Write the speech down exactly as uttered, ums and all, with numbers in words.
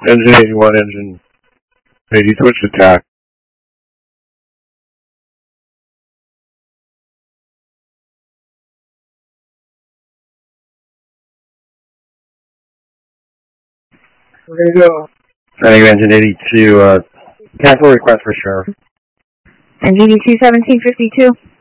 Engine eighty-one, engine eighty, switch to T A C. We're going to go. Sending engine eighty-two, uh, cancel request for sheriff. Engine eighty-two, seventeen fifty-two.